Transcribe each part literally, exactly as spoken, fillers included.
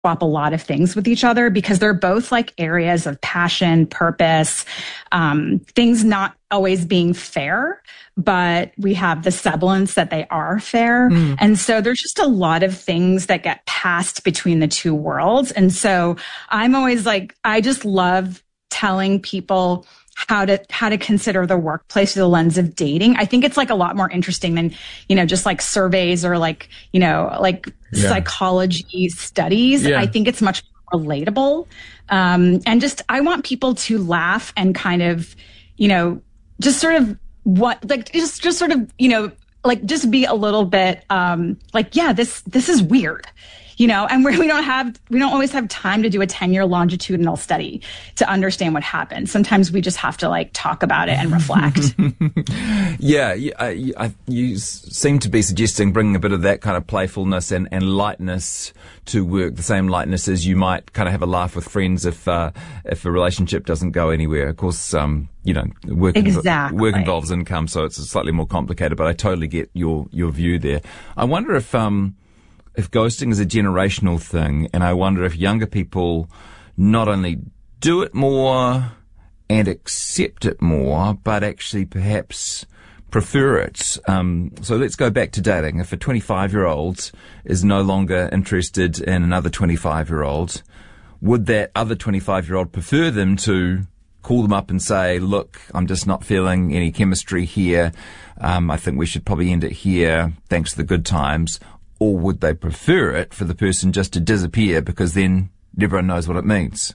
swap a lot of things with each other because they're both like areas of passion, purpose, um, things not always being fair, but we have the semblance that they are fair. Mm. And so there's just a lot of things that get passed between the two worlds. And so I'm always like, I just love telling people how to, how to consider the workplace through the lens of dating. I think it's like a lot more interesting than, you know, just like surveys or like, you know, like yeah. psychology studies. Yeah. I think it's much more relatable. Um, and just, I want people to laugh and kind of, you know, just sort of what, like, just, just sort of, you know, like just be a little bit, um, like, yeah, this, this is weird. You know, and we're, we don't have, we don't always have time to do a ten year longitudinal study to understand what happened. Sometimes we just have to like talk about it and reflect. yeah, you, uh, you seem to be suggesting bringing a bit of that kind of playfulness and, and lightness to work, the same lightness as you might kind of have a laugh with friends if, uh, if a relationship doesn't go anywhere. Of course, um, you know, work, exactly. work involves income, so it's slightly more complicated, but I totally get your, your view there. I wonder if, um, if ghosting is a generational thing, and I wonder if younger people not only do it more and accept it more, but actually perhaps prefer it. Um, so let's go back to dating. If a twenty-five-year-old is no longer interested in another twenty-five-year-old, would that other twenty-five-year-old prefer them to call them up and say, look, I'm just not feeling any chemistry here. Um, I think we should probably end it here. Thanks for the good times. Or would they prefer it for the person just to disappear because then everyone knows what it means?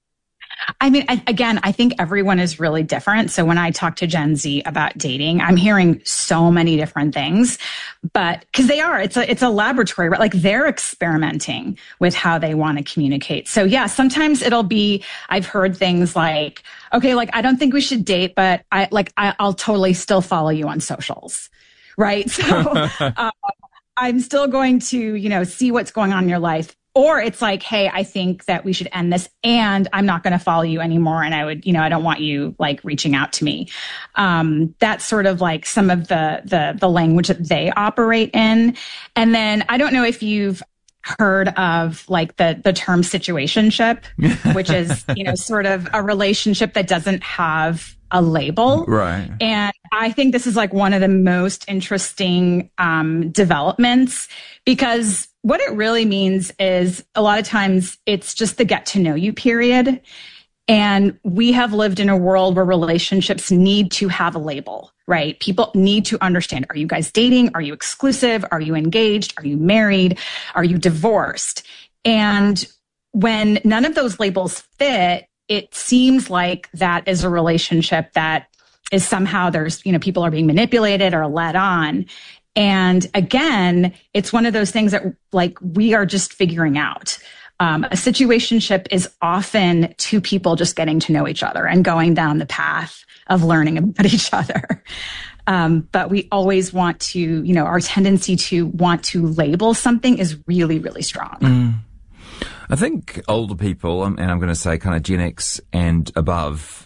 I mean, I, again, I think everyone is really different. So when I talk to Gen Z about dating, I'm hearing so many different things, but because they are, it's a, it's a laboratory, right? Like they're experimenting with how they want to communicate. So yeah, sometimes it'll be, I've heard things like, okay, like I don't think we should date, but I like, I, I'll totally still follow you on socials. Right. So, uh, I'm still going to, you know, see what's going on in your life. Or it's like, hey, I think that we should end this and I'm not going to follow you anymore. And I would, you know, I don't want you like reaching out to me. Um, that's sort of like some of the, the, the language that they operate in. And then I don't know if you've heard of like the, the term situationship, which is, you know, sort of a relationship that doesn't have a label. Right. And I think this is like one of the most interesting um, developments because what it really means is a lot of times it's just the get to know you period. And we have lived in a world where relationships need to have a label, right? People need to understand, are you guys dating? Are you exclusive? Are you engaged? Are you married? Are you divorced? And when none of those labels fit, it seems like that is a relationship that is somehow there's, you know, people are being manipulated or led on. And again, it's one of those things that like we are just figuring out. Um, a situationship is often two people just getting to know each other and going down the path of learning about each other. Um, but we always want to, you know, our tendency to want to label something is really, really strong. Mm. I think older people, and I'm going to say kind of Gen X and above,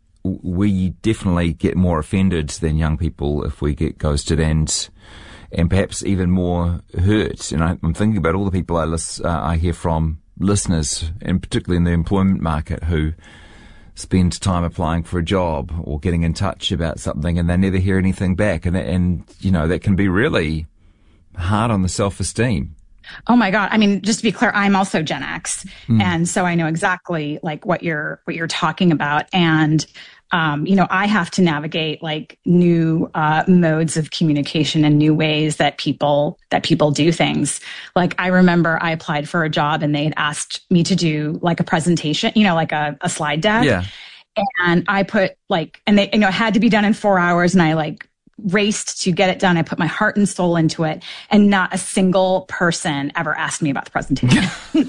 we definitely get more offended than young people if we get ghosted and and perhaps even more hurt. And I, I'm thinking about all the people I, list, uh, I hear from listeners, and particularly in the employment market, who spend time applying for a job or getting in touch about something and they never hear anything back. And, and you know, that can be really hard on the self-esteem. Oh my God. I mean, just to be clear, I'm also Gen X. Mm. And so I know exactly like what you're, what you're talking about. And, um, you know, I have to navigate like new, uh, modes of communication and new ways that people, that people do things. Like I remember I applied for a job and they had asked me to do like a presentation, you know, like a, a slide deck. Yeah. And I put like, and they, you know, it had to be done in four hours and I like, raced to get it done. I put my heart and soul into it, and not a single person ever asked me about the presentation. you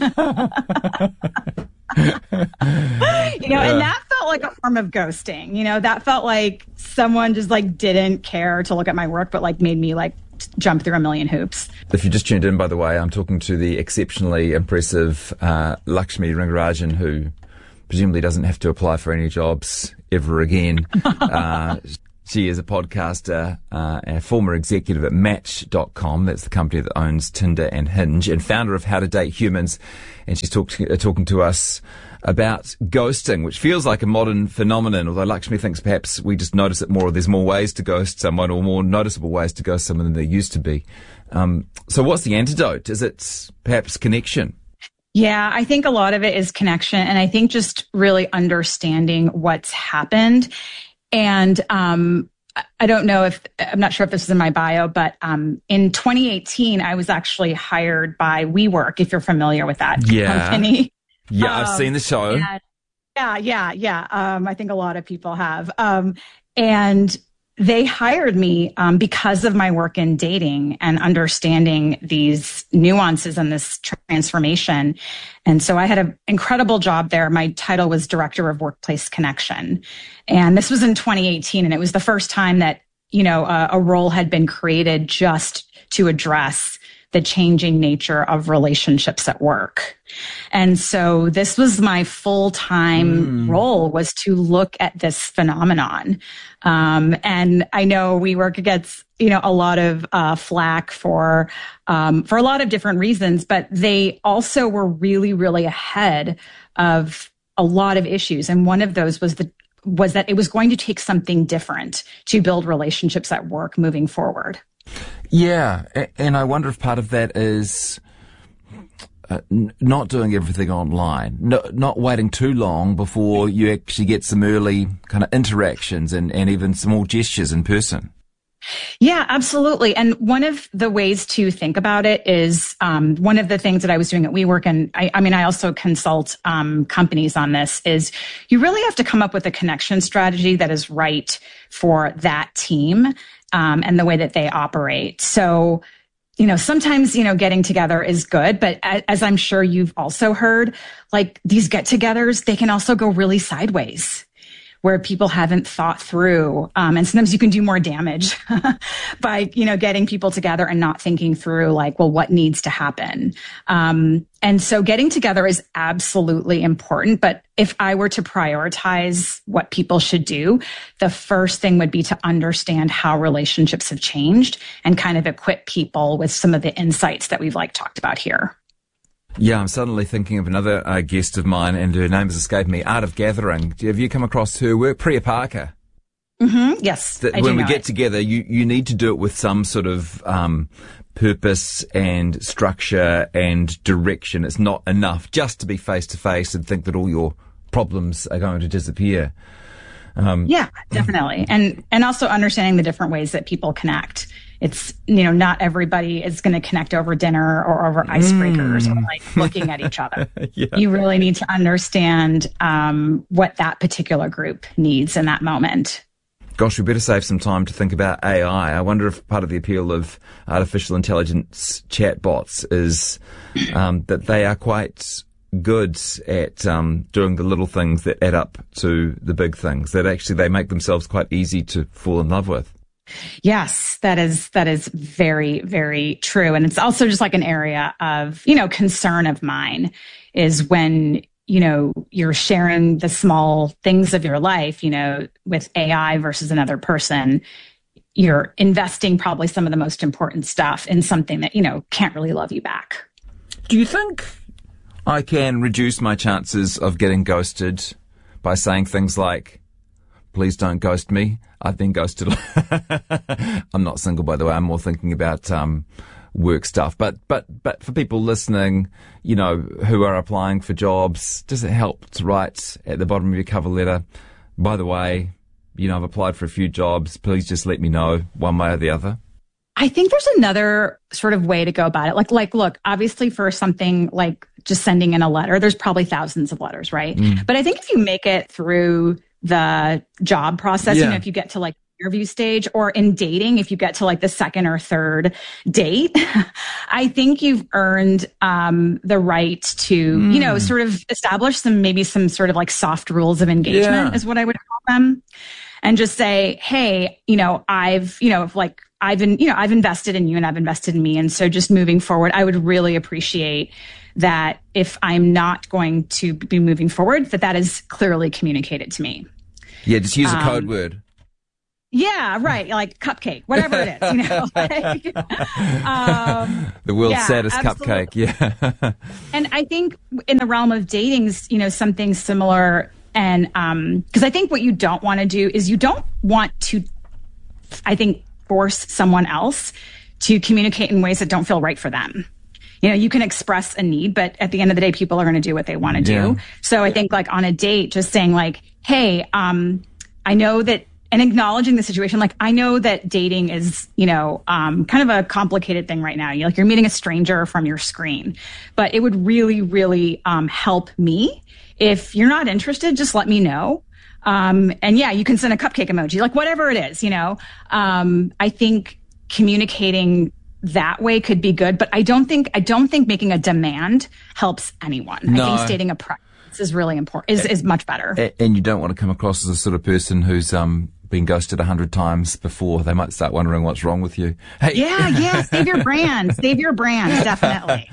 know, yeah. And that felt like a form of ghosting. You know, that felt like someone just like didn't care to look at my work, but like made me like jump through a million hoops. If you just tuned in, by the way, I'm talking to the exceptionally impressive uh, Lakshmi Rangarajan, who presumably doesn't have to apply for any jobs ever again. uh, She is a podcaster, uh, a former executive at Match dot com. That's the company that owns Tinder and Hinge, and founder of How to Date Humans. And she's talk to, uh, talking to us about ghosting, which feels like a modern phenomenon, although Lakshmi thinks perhaps we just notice it more. There's more ways to ghost someone, or more noticeable ways to ghost someone than there used to be. Um, so what's the antidote? Is it perhaps connection? Yeah, I think a lot of it is connection. And I think just really understanding what's happened. And um, I don't know if, I'm not sure if this is in my bio, but um, in twenty eighteen, I was actually hired by WeWork, if you're familiar with that yeah. company. Yeah, um, I've seen the show. And, yeah, yeah, yeah. Um, I think a lot of people have. Um, and they hired me um, because of my work in dating and understanding these nuances and this transformation. And so I had an incredible job there. My title was Director of Workplace Connection. And this was in twenty eighteen. And it was the first time that, you know, a, a role had been created just to address the changing nature of relationships at work. And so this was my full-time mm. role, was to look at this phenomenon. Um, and I know WeWork gets, you know, a lot of uh, flack for, um, for a lot of different reasons, but they also were really, really ahead of a lot of issues. And one of those was the was that it was going to take something different to build relationships at work moving forward. Yeah, and I wonder if part of that is uh, n- not doing everything online, no, not waiting too long before you actually get some early kind of interactions and, and even small gestures in person. Yeah, absolutely. And one of the ways to think about it is um, one of the things that I was doing at WeWork, and I, I mean, I also consult um, companies on this, is you really have to come up with a connection strategy that is right for that team um, and the way that they operate. So, you know, sometimes, you know, getting together is good, but as I'm sure you've also heard, like these get-togethers, they can also go really sideways, where people haven't thought through. Um, and sometimes you can do more damage by, you know, getting people together and not thinking through like, well, what needs to happen? Um, and so getting together is absolutely important. But if I were to prioritize what people should do, the first thing would be to understand how relationships have changed and kind of equip people with some of the insights that we've like talked about here. Yeah, I'm suddenly thinking of another uh, guest of mine, and her name has escaped me, Art of Gathering. Have you come across her work? Priya Parker. Mm-hmm. Yes, that I when do we know get it. together, you, you need to do it with some sort of um, purpose and structure and direction. It's not enough just to be face-to-face and think that all your problems are going to disappear. Um, yeah, definitely. And and also understanding the different ways that people connect. It's, you know, not everybody is going to connect over dinner or over icebreakers mm. or like looking at each other. Yeah. You really need to understand um, what that particular group needs in that moment. Gosh, we better save some time to think about A I. I wonder if part of the appeal of artificial intelligence chatbots is um, that they are quite good at um, doing the little things that add up to the big things, that actually they make themselves quite easy to fall in love with. Yes, that is, that is very, very true. And it's also just like an area of, you know, concern of mine is when, you know, you're sharing the small things of your life, you know, with A I versus another person, you're investing probably some of the most important stuff in something that, you know, can't really love you back. Do you think I can reduce my chances of getting ghosted by saying things like, please don't ghost me, I've been ghosted. I'm not single, by the way. I'm more thinking about um, work stuff. But but but for people listening, you know, who are applying for jobs, does it help to write at the bottom of your cover letter, by the way, you know, I've applied for a few jobs. Please just let me know one way or the other? I think there's another sort of way to go about it. Like, like, look, obviously for something like just sending in a letter, there's probably thousands of letters, right? Mm. But I think if you make it through the job process, yeah. you know, if you get to like interview stage, or in dating, if you get to like the second or third date, I think you've earned um, the right to, mm. you know, sort of establish some, maybe some sort of like soft rules of engagement yeah. is what I would call them. And just say, hey, you know, I've, you know, like I've been, you know, I've invested in you and I've invested in me. And so just moving forward, I would really appreciate that if I'm not going to be moving forward, that that is clearly communicated to me. Yeah, just use a code um, word. Yeah, right. Like cupcake, whatever it is, you know. Like, um, the world's yeah, saddest absolutely. cupcake, yeah. And I think in the realm of dating, you know, something similar. And um, because I think what you don't want to do is you don't want to, I think, force someone else to communicate in ways that don't feel right for them. You know, you can express a need, but at the end of the day, people are going to do what they want to do. Yeah. So I think like on a date, just saying like, hey, um, I know that, and acknowledging the situation, like I know that dating is, you know, um, kind of a complicated thing right now. You're like you're meeting a stranger from your screen, but it would really, really um, help me if you're not interested. Just let me know. Um, and yeah, you can send a cupcake emoji, like whatever it is. You know, um, I think communicating that way could be good, but I don't think I don't think making a demand helps anyone. No. I think stating a preference is really important. Is is much better. And you don't want to come across as the sort of person who's um. been ghosted a hundred times before. They might start wondering what's wrong with you. Hey. Yeah, yeah. Save your brand. Save your brand. Definitely.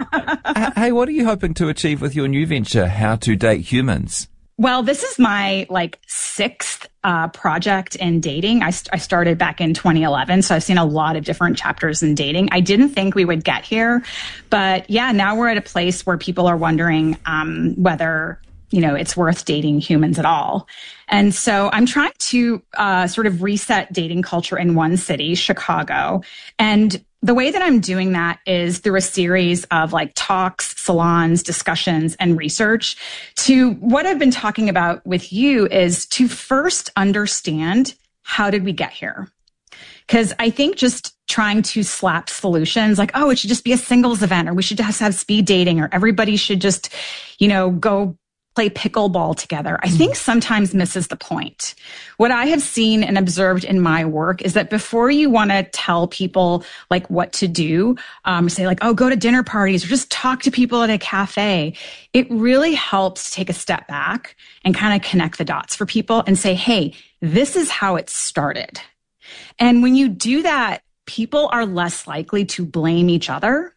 Hey, what are you hoping to achieve with your new venture, How to Date Humans? Well, this is my like sixth uh, project in dating. I, st- I started back in twenty eleven, so I've seen a lot of different chapters in dating. I didn't think we would get here, but yeah, now we're at a place where people are wondering um, whether you know, it's worth dating humans at all. And so I'm trying to uh, sort of reset dating culture in one city, Chicago. And the way that I'm doing that is through a series of like talks, salons, discussions, and research. To what I've been talking about with you is to first understand, how did we get here? Because I think just trying to slap solutions like, oh, it should just be a singles event, or we should just have speed dating, or everybody should just, you know, go play pickleball together, I think sometimes misses the point. What I have seen and observed in my work is that before you want to tell people like what to do, um, say like, oh, go to dinner parties or just talk to people at a cafe, it really helps to take a step back and kind of connect the dots for people and say, hey, this is how it started. And when you do that, people are less likely to blame each other,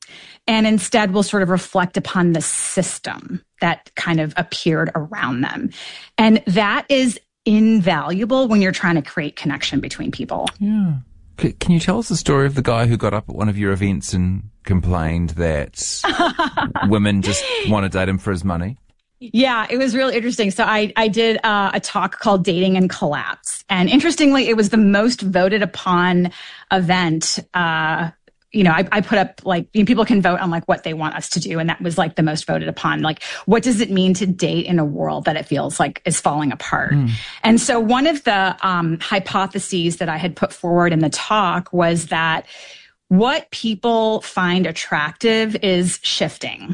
and instead will sort of reflect upon the system that kind of appeared around them. And that is invaluable when you're trying to create connection between people. Yeah. Can you tell us the story of the guy who got up at one of your events and complained that women just want to date him for his money? Yeah, it was really interesting. So I, I did uh, a talk called Dating and Collapse. And interestingly, it was the most voted upon event uh you know, I, I put up like, you know, people can vote on like what they want us to do. And that was like the most voted upon. Like, what does it mean to date in a world that it feels like is falling apart? Mm. And so one of the um, hypotheses that I had put forward in the talk was that what people find attractive is shifting.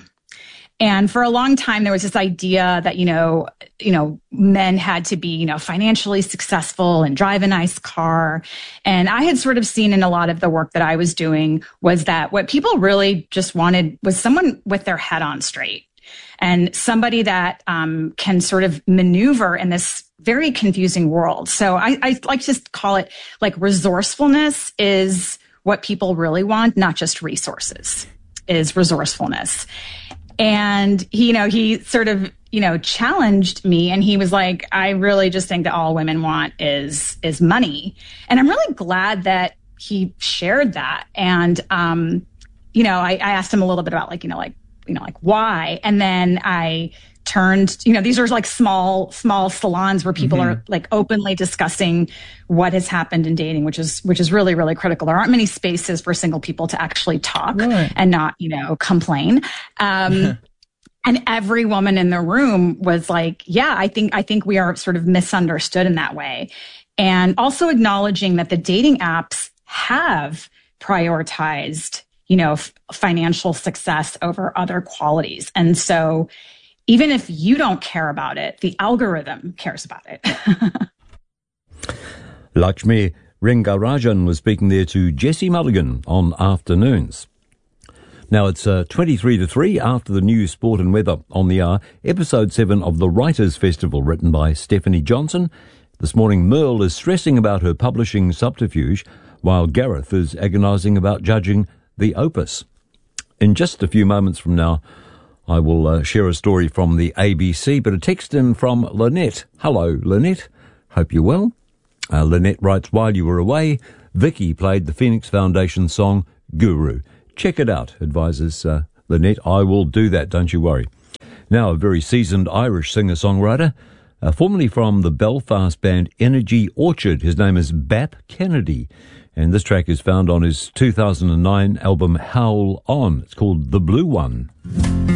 And for a long time, there was this idea that, you know, you know, men had to be, you know, financially successful and drive a nice car. And I had sort of seen in a lot of the work that I was doing was that what people really just wanted was someone with their head on straight, and somebody that um, can sort of maneuver in this very confusing world. So I, I like to call it like resourcefulness is what people really want, not just resources, is resourcefulness. And he, you know, he sort of, you know, challenged me, and he was like, I really just think that all women want is, is money. And I'm really glad that he shared that. And, um, you know, I, I asked him a little bit about like, you know, like, you know, like why? And then I turned, you know, these are like small, small salons where people mm-hmm. are like openly discussing what has happened in dating, which is, which is really, really critical. There aren't many spaces for single people to actually talk right. and not, you know, complain. Um, and every woman in the room was like, yeah, I think, I think we are sort of misunderstood in that way. And also acknowledging that the dating apps have prioritized, you know, f- financial success over other qualities. And so even if you don't care about it, the algorithm cares about it. Lakshmi Rengarajan was speaking there to Jesse Mulligan on Afternoons. Now it's uh, twenty-three to three after the news, sport and weather on the hour. Episode seven of the Writers' Festival, written by Stephanie Johnson. This morning, Merle is stressing about her publishing subterfuge, while Gareth is agonising about judging the opus. In just a few moments from now, I will uh, share a story from the A B C, but a text in from Lynette. Hello, Lynette. Hope you're well. Uh, Lynette writes, while you were away, Vicky played the Phoenix Foundation song, Guru. Check it out, advises uh, Lynette. I will do that, don't you worry. Now, a very seasoned Irish singer-songwriter, uh, formerly from the Belfast band Energy Orchard. His name is Bap Kennedy, and this track is found on his two thousand nine album Howl On. It's called The Blue One.